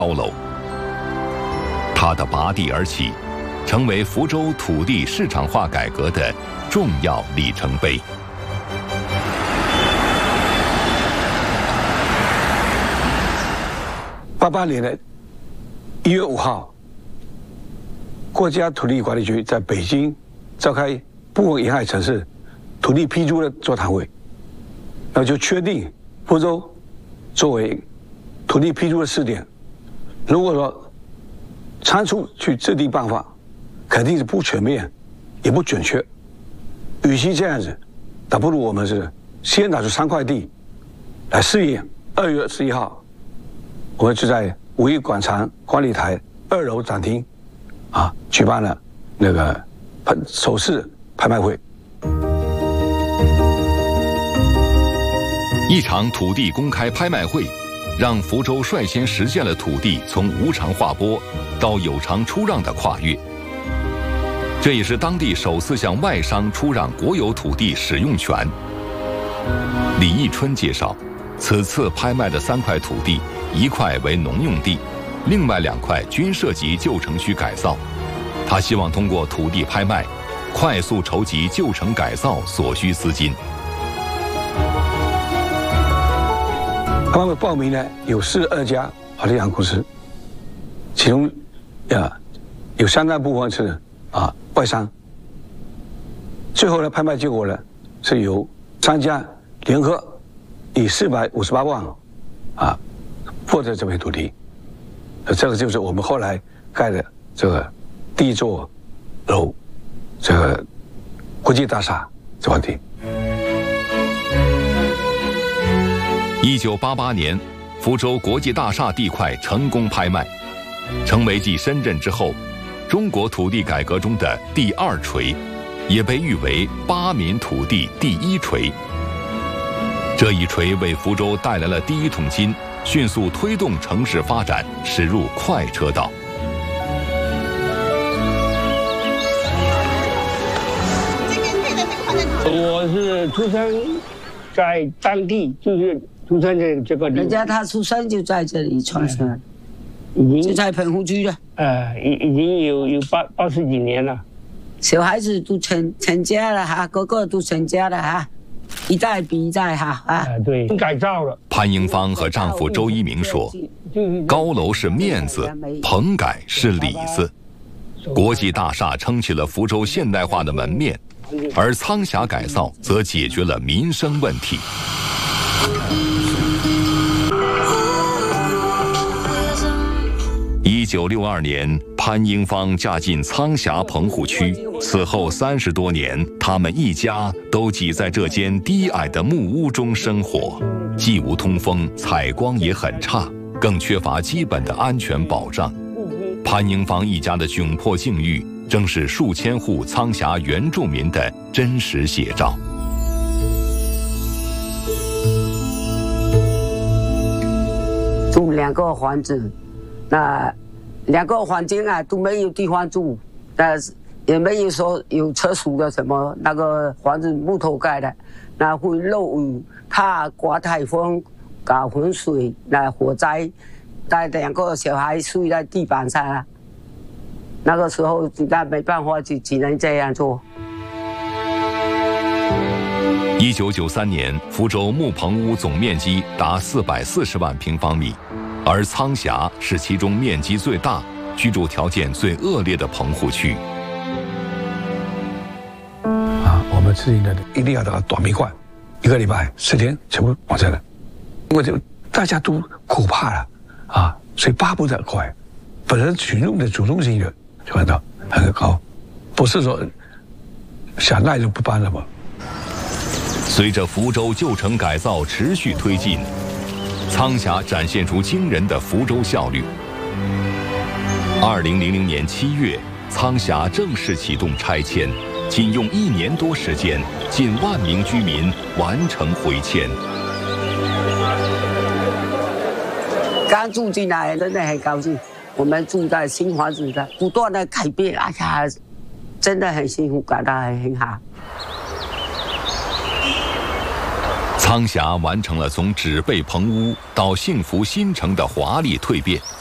高楼。它的拔地而起，成为福州土地市场化改革的重要里程碑。 88年的1月5号，国家土地管理局在北京召开部分沿海城市土地批租的座谈会，然后就确定福州作为土地批租的试点。如果说仓促去制定办法，肯定是不全面，也不准确。与其这样子，倒不如我们是先拿出3块地来试验。2月11号，我们就在五一广场管理台2楼展厅，举办了那个首次拍卖会。 一场土地公开拍卖会，让福州率先实现了土地从无偿划拨到有偿出让的跨越。这也是当地首次向外商出让国有土地使用权。李义春介绍，此次拍卖的3块土地，1块为农用地，另外2块均涉及旧城区改造。他希望通过土地拍卖，快速筹集旧城改造所需资金。 他们报名呢有42家房地产公司，其中有相当部分是外商。最后的拍卖结果呢是由3家联合以458万获得这片土地。这个就是我们后来盖的这个第一座楼，这个国际大厦这块地。 1988年，福州国际大厦地块成功拍卖，成为继深圳之后，中国土地改革中的第2锤，也被誉为8民土地第1锤。这一锤为福州带来了第1桶金，迅速推动城市发展驶入快车道。 我是出生在当地，就是出生在这个地方。 人家他出生就在这里出生，就在澎湖区的。 已经有80几年了。 小孩子都成家了哈，个个都成家了哈，一代比一代哈对，改造了。 潘英芳和丈夫周一鸣说，高楼是面子，棚改是里子。国际大厦撑起了福州现代化的门面，而苍峡改造则解决了民生问题。1962年，潘英芳嫁进苍峡棚户区，此后30多年，他们一家都挤在这间低矮的木屋中生活，既无通风，采光也很差，更缺乏基本的安全保障。潘英芳一家的窘迫境遇，正是数千户苍峡原住民的真实写照。 住2个房子，那2个房间都没有地方住，也没有说有厕所的什么，那个房子木头盖的，那会漏雨，怕刮台风、搞洪水、火灾，带2个小孩睡在地板上那个时候那没办法，就只能这样做。 1993年，福州木棚屋总面积达440万平方米，而苍峡是其中面积最大、居住条件最恶劣的棚户区。 我们制定的一定要到短命罐，1个礼拜10天全部完成了，因为大家都苦怕了所以巴不得快。本身群众的主动性就很高，不是说想赖就不办了吗？ 随着福州旧城改造持续推进，苍峡展现出惊人的福州效率。2000年7月，苍峡正式启动拆迁，仅用1年多时间，近1万名居民完成回迁。 刚住进来真的很高兴，我们住在新房子的，不断的改变，真的很幸福，感到很好。 苍峡完成了从纸被棚屋到幸福新城的华丽蜕变。